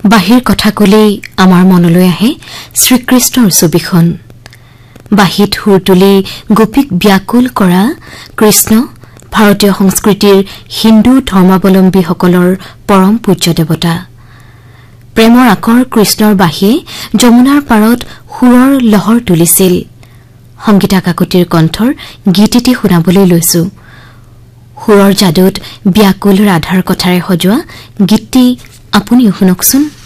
বাহিৰ কথা কলেই আমাৰ মনলৈ আহে শ্ৰীকৃষ্ণৰ ছবিখন বাহিত সুৰ তুলি গোপীক ব্যাকুল কৰা কৃষ্ণ ভাৰতীয় সংস্কৃতিৰ হিন্দু ধৰ্মাৱলম্বীসকলৰ পৰম পূজ্য দেৱতা প্ৰেমৰ আকৰ কৃষ্ণৰ বাহিয়ে যমুনাৰ পাৰত সুৰৰ লহৰ তুলিছিল সংগীতা কাকতিৰ কণ্ঠৰ গীতটি শুনাবলৈ লৈছো সুৰৰ যাদুত ব্যাকুল ৰাধাৰ কথাৰে সজোৱা গীতটি আপুনিও শুনকচোন